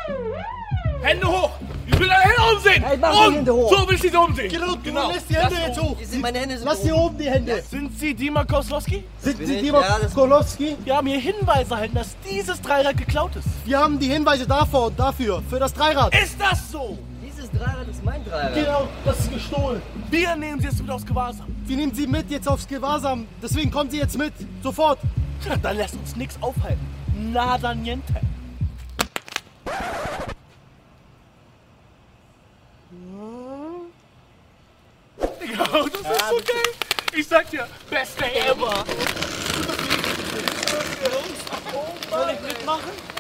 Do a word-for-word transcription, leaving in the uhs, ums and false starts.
Hände hoch! Ich will deine Hände umsehen! Hey, mach die Hände hoch! So will ich sie umsehen! Genau, du Genau. lässt die Hände Lass jetzt hoch. hoch. Die sind, meine Hände sind Lass hier oben die Hände. Sind Sie Dima Koslowski? Sind bin Sie ich. Dima Ja, das- Kolowski? Wir haben hier Hinweise erhalten, dass dieses Dreirad geklaut ist. Wir haben die Hinweise davor und dafür, für das Dreirad. Ist das so? Dieses Dreirad ist mein Dreirad. Genau, das ist gestohlen. Wir nehmen Sie jetzt mit aufs Gewahrsam. Wir nehmen Sie mit jetzt aufs Gewahrsam. Deswegen kommen Sie jetzt mit. Sofort. Ja, dann lässt uns nichts aufhalten. Nada niente. Digga, das ist so geil. Ich sag dir, beste ever. Soll ich mitmachen?